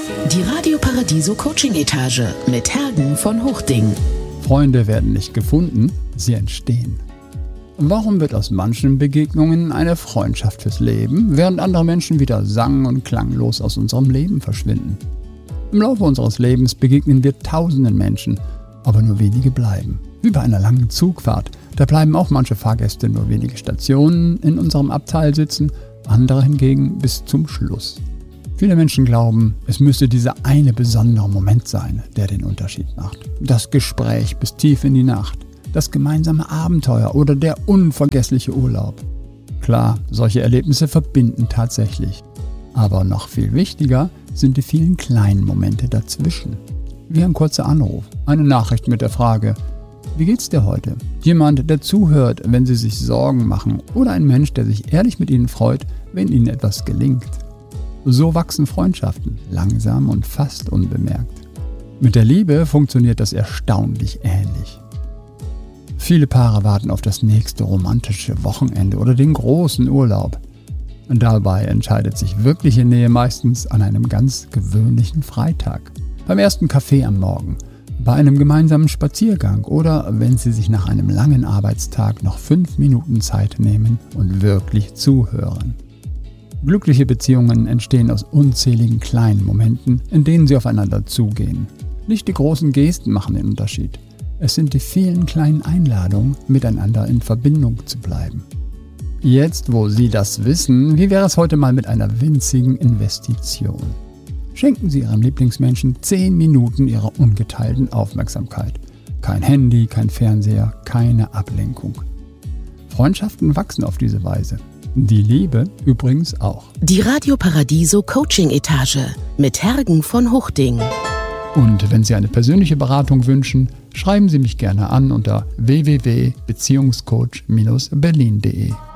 Die Radio Paradiso Coaching Etage mit Hergen von Huchting. Freunde werden nicht gefunden, sie entstehen. Warum wird aus manchen Begegnungen eine Freundschaft fürs Leben, während andere Menschen wieder sang- und klanglos aus unserem Leben verschwinden? Im Laufe unseres Lebens begegnen wir tausenden Menschen, aber nur wenige bleiben. Wie bei einer langen Zugfahrt, da bleiben auch manche Fahrgäste nur wenige Stationen in unserem Abteil sitzen, andere hingegen bis zum Schluss. Viele Menschen glauben, es müsse dieser eine besondere Moment sein, der den Unterschied macht. Das Gespräch bis tief in die Nacht, das gemeinsame Abenteuer oder der unvergessliche Urlaub. Klar, solche Erlebnisse verbinden tatsächlich. Aber noch viel wichtiger sind die vielen kleinen Momente dazwischen. Wie ein kurzer Anruf, eine Nachricht mit der Frage: Wie geht's dir heute? Jemand, der zuhört, wenn Sie sich Sorgen machen, oder ein Mensch, der sich ehrlich mit Ihnen freut, wenn Ihnen etwas gelingt. So wachsen Freundschaften, langsam und fast unbemerkt. Mit der Liebe funktioniert das erstaunlich ähnlich. Viele Paare warten auf das nächste romantische Wochenende oder den großen Urlaub. Dabei entscheidet sich wirkliche Nähe meistens an einem ganz gewöhnlichen Freitag. Beim ersten Kaffee am Morgen, bei einem gemeinsamen Spaziergang oder wenn Sie sich nach einem langen Arbeitstag noch 5 Minuten Zeit nehmen und wirklich zuhören. Glückliche Beziehungen entstehen aus unzähligen kleinen Momenten, in denen Sie aufeinander zugehen. Nicht die großen Gesten machen den Unterschied. Es sind die vielen kleinen Einladungen, miteinander in Verbindung zu bleiben. Jetzt, wo Sie das wissen, wie wäre es heute mal mit einer winzigen Investition? Schenken Sie Ihrem Lieblingsmenschen 10 Minuten Ihrer ungeteilten Aufmerksamkeit. Kein Handy, kein Fernseher, keine Ablenkung. Freundschaften wachsen auf diese Weise. Die Liebe übrigens auch. Die Radio Paradiso Coaching Etage mit Hergen von Huchting. Und wenn Sie eine persönliche Beratung wünschen, schreiben Sie mich gerne an unter www.beziehungscoach-berlin.de.